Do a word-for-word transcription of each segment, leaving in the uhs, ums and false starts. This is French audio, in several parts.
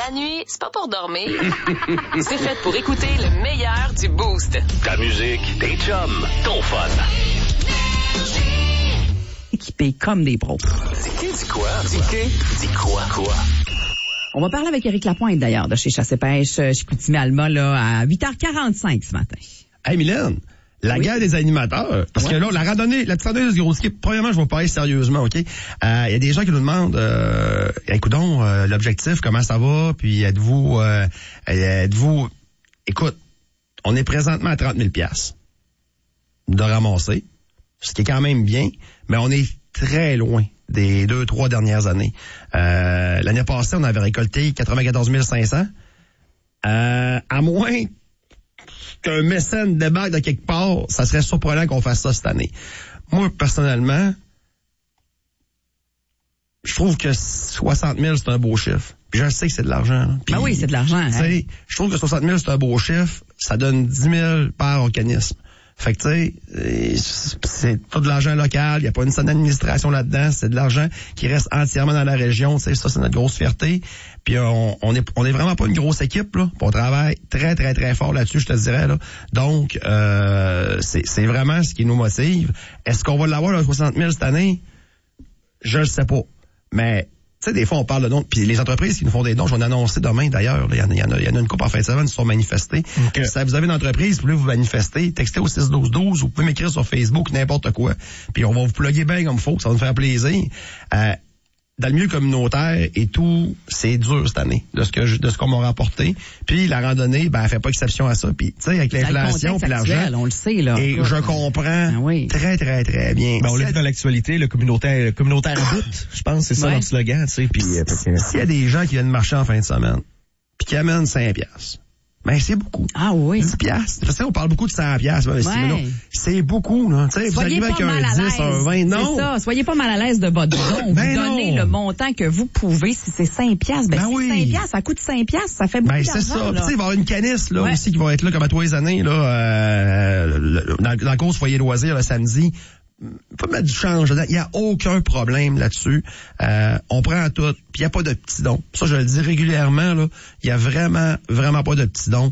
La nuit, c'est pas pour dormir. C'est fait pour écouter le meilleur du Boost. Ta musique, tes chums, ton fun. Équipés comme des pros. Dis dis quoi? Dis dis quoi? Quoi? On va parler avec Éric Lapointe, d'ailleurs, de chez Chasse et Pêche, chez Chicoutimi-Alma, là, à huit heures quarante-cinq ce matin. Hey, Mylène, la oui. guerre des animateurs. Parce ouais. que là, la randonnée, la petite randonnée de Gros Ski, premièrement, je vais vous parler sérieusement, OK? Il euh, y a des gens qui nous demandent, euh, écoute donc, euh, l'objectif, comment ça va? Puis êtes-vous, euh, êtes-vous, écoute, on est présentement à trente mille piastres de ramasser, ce qui est quand même bien, mais on est très loin des deux, trois dernières années. Euh, l'année passée, on avait récolté quatre-vingt-quatorze mille cinq cents. Euh, à moins qu'un mécène débarque de quelque part, ça serait surprenant qu'on fasse ça cette année. Moi, personnellement, je trouve que soixante mille, c'est un beau chiffre. Puis je sais que c'est de l'argent. Puis, ben oui, c'est de l'argent. Hein? Je trouve que soixante mille, c'est un beau chiffre. Ça donne dix mille par organisme. Fait que, tu sais, c'est tout de l'argent local, il n'y a pas une seule administration là-dedans, c'est de l'argent qui reste entièrement dans la région, tu sais, ça, c'est notre grosse fierté. Puis on, on est on est vraiment pas une grosse équipe, là, on travaille très, très, très fort là-dessus, je te dirais, là. Donc, euh, c'est, c'est vraiment ce qui nous motive. Est-ce qu'on va l'avoir, le soixante mille cette année? Je le sais pas. Mais, tu sais, des fois, on parle de dons. Puis les entreprises qui nous font des dons, je vais en annoncer demain, d'ailleurs. Il y en a, il y en a, il y en a une couple en fin de semaine qui se sont manifestés. Okay. Si vous avez une entreprise, vous voulez vous manifester, textez au six douze douze, vous pouvez m'écrire sur Facebook, n'importe quoi. Puis on va vous plugger bien comme il faut, ça va nous faire plaisir. Euh, dans le milieu communautaire et tout, c'est dur cette année, de ce que je, de ce qu'on m'a rapporté. Puis la randonnée, ben, elle fait pas exception à ça. Puis, tu sais, avec l'inflation puis l'argent. On le sait, là. Et je comprends ah, oui. très, très, très bien. Ben, on l'a vu dans l'actualité, le communautaire, le communautaire à bout, je pense, c'est ça ouais. leur slogan, tu sais. Puis, euh, s'il y a des gens qui viennent marcher en fin de semaine, puis qui amènent cinq piastres. Ben, c'est beaucoup. Ah oui. dix piastres. Je sais, on parle beaucoup de cent piastres. Ouais. C'est, c'est beaucoup, là. Tu sais, vous arrivez avec un dix, un vingt, non. C'est ça. Soyez pas mal à l'aise de votre don. Ben vous donnez non. le montant que vous pouvez. Si c'est cinq piastres, ben, ben si oui. cinq piastres, ça coûte cinq piastres, ça fait beaucoup ben, d'argent. c'est ça. Là. Tu sais, il va y avoir une canisse, là, ouais. aussi, qui va être là, comme à tous les années, là, euh, dans, dans la cause foyer loisirs, le samedi. Pas mettre du change dedans. Il n'y a aucun problème là-dessus. Euh, on prend tout. Puis il n'y a pas de petits dons. Ça, je le dis régulièrement, là. Il n'y a vraiment, vraiment pas de petits dons.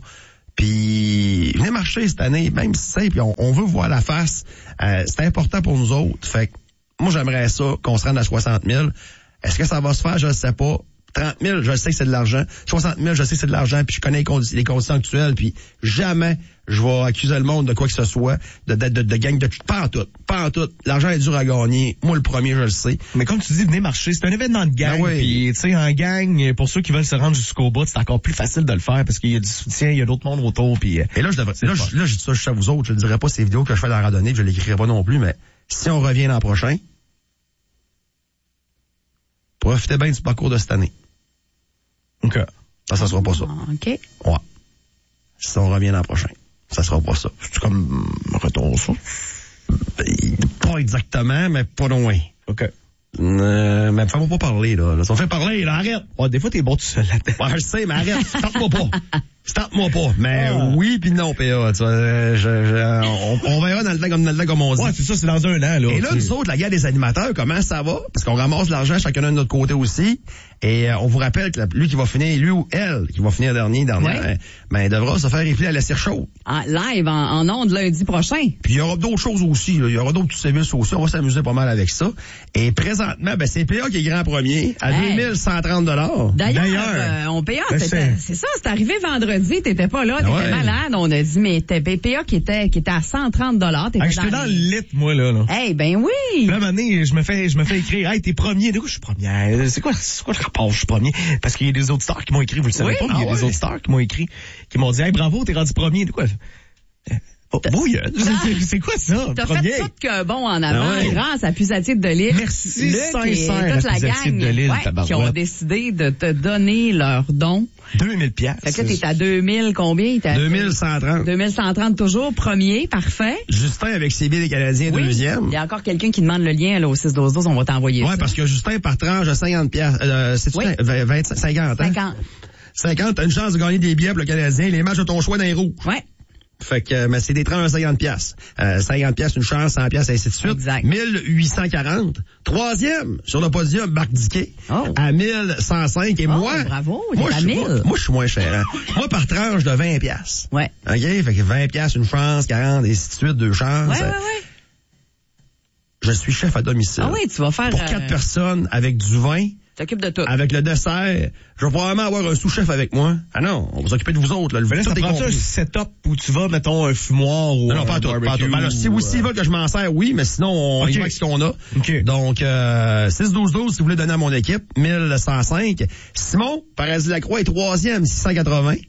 Puis venez marcher cette année, même si c'est, puis on, on veut voir la face. Euh, c'est important pour nous autres. Fait que moi, j'aimerais ça qu'on se rende à soixante mille. Est-ce que ça va se faire? Je ne sais pas. trente mille, je sais que c'est de l'argent. soixante mille, je sais que c'est de l'argent, puis je connais les, condi- les conditions actuelles, puis jamais je vais accuser le monde de quoi que ce soit, de, de, de, de gang de... Pas en tout, pas en tout. L'argent est dur à gagner. Moi, le premier, je le sais. Mais comme tu dis, venez marcher. C'est un événement de gang. Ben oui. Puis, tu sais, en gang, pour ceux qui veulent se rendre jusqu'au bout, c'est encore plus facile de le faire parce qu'il y a du soutien, il y a d'autres monde autour. Puis, et là, je devrais, là, je, là, je dis ça juste à vous autres. Je ne dirais pas ces vidéos que je fais dans la randonnée, je ne l'écrirai pas non plus, mais si on revient l'an prochain, profitez bien du parcours de cette année. OK. Ça, ça sera pas ça. OK. Ouais. Si on revient l'an prochain, ça sera pas ça. C'est comme, retour ça? Pas exactement, mais pas loin. OK. Euh, mais fais-moi pas parler, là. Ça me fait parler, là. Arrête. Ouais, des fois, t'es bon tout seul là-dedans. Ouais, je sais, mais arrête. Starte-moi pas. Starte-moi pas. Mais ah. oui puis non, P A. Tu vois, je, je, on, on verra dans le temps comme dans le temps, comme on dit. Ouais, c'est ça, c'est dans un an, là. Et là, nous autres, la guerre des animateurs, comment ça va? Parce qu'on ramasse de l'argent chacun de notre côté aussi. Et euh, on vous rappelle que la, lui qui va finir, lui ou elle qui va finir dernier, dernière, ouais. ben, il devra se faire réfiler à la cire chaude. En live, en, en ondes, lundi prochain. Puis il y aura d'autres choses aussi. Là. Il y aura d'autres services aussi. On va s'amuser pas mal avec ça. Et présentement, ben, c'est P A qui est grand premier à hey. deux mille cent trente dollars. D'ailleurs, D'ailleurs euh, on P A, ben, c'est... c'est ça, c'est arrivé vendredi, t'étais pas là, t'étais ouais. malade. On a dit, mais t'es P A qui était, qui était à cent trente dollars. Hey, j'étais dans, dans le lit, moi, là. là. Eh hey, ben oui. Là, à un moment donné, je me fais, je me fais écrire, hey, t'es premier. Du coup, je suis premier. C'est quoi, c'est quoi le rapport, je suis premier? Parce qu'il y a des auditeurs qui m'ont écrit, vous le savez oui? pas, mais il y a ah, des ouais. auditeurs qui m'ont écrit, qui m'ont dit, hey, bravo, t'es rendu premier. De quoi? Oh, bouille, c'est, c'est quoi ça? T'as premier? fait tout que bon en avant, ah ouais. grâce à Pusatier de Lille. Merci, Luc sincère, et toute la gang de Lille, ouais, qui ont décidé de te donner leur don. deux mille piastres. Fait que là, t'es à deux mille combien? T'es à deux mille cent trente. deux mille cent trente toujours, premier, parfait. Justin avec ses billets des Canadiens, oui. deuxième. Il y a encore quelqu'un qui demande le lien là, au six douze douze, on va t'envoyer ouais, ça. Ouais, parce que Justin, par tranche de cinquante piastres, euh, c'est oui. vingt, cinquante, hein? cinquante. cinquante, t'as une chance de gagner des billets pour le Canadien, les matchs de ton choix dans les rouges. Ouais. Fait que, mais c'est des trains à cinquante piastres. Euh, cinquante piastres, une chance, cent piastres, ainsi de suite. Exact. mille huit cent quarante. Troisième, sur le podium, Marc Diquet. Oh. À mille cent cinq. Et Oh, moi. bravo, moi, t'es à je, mille. moi, moi, je suis moins cher, hein. Moi, par tranche de vingt piastres. Ouais. OK? Fait que vingt piastres, une chance, quarante, et ainsi de suite, deux chances. Ouais, ouais, ouais. Je suis chef à domicile. Ah oui, tu vas faire... Pour euh, quatre personnes, avec du vin, T'occupes de tout. avec le dessert, je vais probablement avoir un sous-chef avec moi. Ah non, on va s'occuper de vous autres, là. Le Mais là, tout ça est prend un compris. setup où tu vas, mettons, un fumoir ou Non, non, un pas à tout, pas à barbecue tout. Ben là, si oui, s'ils veulent que je m'en sers, oui, mais sinon, on Ok. y va avec ce qu'on a. Ok. Donc, euh, six douze douze, si vous voulez donner à mon équipe, mille cent cinq. Simon, Paradis-Lacroix est troisième, six cent quatre-vingts.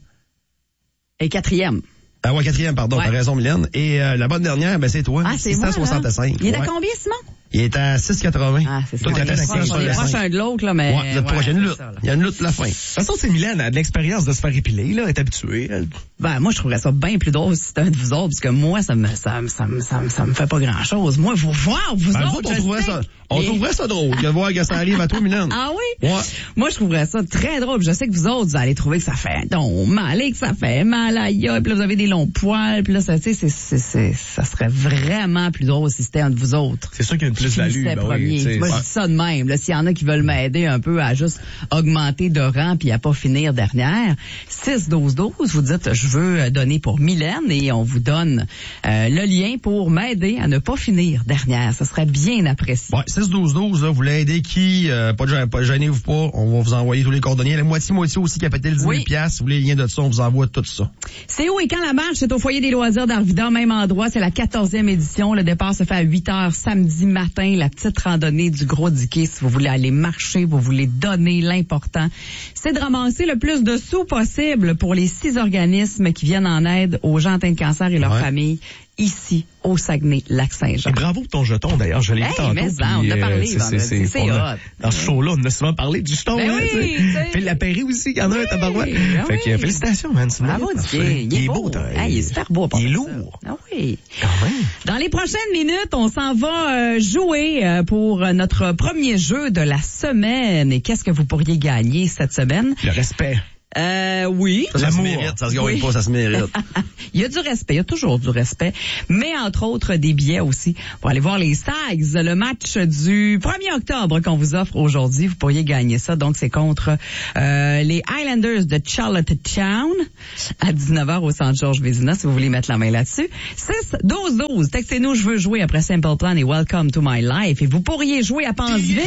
Et quatrième. Ah ouais, quatrième, pardon, Ouais. t'as raison, Mylène. Et euh, la bonne dernière, ben c'est toi, Ah, c'est moi, six cent soixante-cinq. là. Il est à Ouais. combien, Simon? Il est à six quatre-vingts. Ah, c'est ça. Donc, On est t'as fait proche, cinq sur on est le proche cinq. un de l'autre, là, mais... Ouais, vous êtes proche, il y a une c'est lutte. ça, là. Il y a une lutte la fin. De toute façon, c'est Mylène, elle a de l'expérience de se faire épiler, là, elle est habituée. Elle. Ben, moi, je trouverais ça bien plus drôle si c'était un de vous autres, parce que moi, ça me, ça, me- ça, me- ça, me- ça me fait pas grand-chose. Moi, vous voir, vous Ben, nous autres, autres, on je trouverait sais. ça, on Et- trouverait ça drôle, de voir que ça arrive à toi, Mylène. Ah oui? Ouais. Moi, je trouverais ça très drôle. Je sais que vous autres, vous allez trouver que ça fait donc mal et que ça fait mal à gueule, puis là, vous avez des longs poils, puis là, ça, tu sais, c'est, c'est, c'est, ça serait vraiment plus drôle si c'était un de vous autres. C'est sûr qu'il y a une Qui plus-value. finissait Ben oui, premier. tu sais, Moi, je ouais. dis ça de même. Là, s'il y en a qui veulent m'aider un peu à juste augmenter de rang puis à pas finir dernière, six douze douze, vous dites, je veux donner pour Mylène et on vous donne euh, le lien pour m'aider à ne pas finir dernière. Ça serait bien apprécié. Ouais, six douze douze, là, vous voulez aider qui, euh, pas de gê- pas gênez-vous pas, on va vous envoyer tous les coordonnées. La moitié-moitié aussi qui a pété le dix mille Oui. piastres, si vous voulez les liens de ça, on vous envoie tout ça. C'est où et quand la marche? C'est au foyer des loisirs d'Arvida, même endroit. C'est la quatorzième édition. Le départ se fait à huit heures samedi matin. La petite randonnée du Gros Diquet. Si vous voulez aller marcher, vous voulez donner, l'important, c'est de ramasser le plus de sous possible pour les six organismes qui viennent en aide aux gens atteints de cancer et leurs Ouais. familles ici au Saguenay-Lac-Saint-Jean. Et bravo pour ton jeton, d'ailleurs. Je l'ai Hey, vu tantôt. mais ça, on puis, en a parlé c'est- vendredi, c'est- c'est on a- hot. Dans ce show-là, on a souvent parlé du jeton. Ben hein, oui, tu sais. tu sais. Phil Lapéry aussi, il y en a un tabarouette. ben Fait que oui. félicitations, man. c'est Bravo, une Diquet. parfait. Il est beau. t'as- Ah, il est super beau. à part Il est ça. lourd. Ah oui. Quand même. Dans les prochaines minutes, on s'en va euh, jouer euh, pour euh, notre premier jeu de la semaine. Et qu'est-ce que vous pourriez gagner cette semaine? Le respect. Euh, oui. Ça, ça se L'amour. mérite, ça se gagne Oui. pas, ça se mérite. Il y a du respect, il y a toujours du respect, mais entre autres des billets aussi pour aller voir les Sags, le match du premier octobre qu'on vous offre aujourd'hui. Vous pourriez gagner ça, donc c'est contre euh, les Highlanders de Charlottetown à dix-neuf heures au Centre Georges Vézina, si vous voulez mettre la main là-dessus. six douze douze, textez-nous, je veux jouer après Simple Plan et Welcome to My Life. Et vous pourriez jouer à Pense Vite.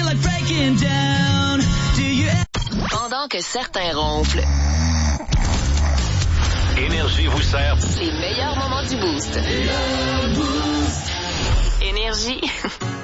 Pendant que certains ronflent, Énergie vous sert. les meilleurs moments du boost. Énergie.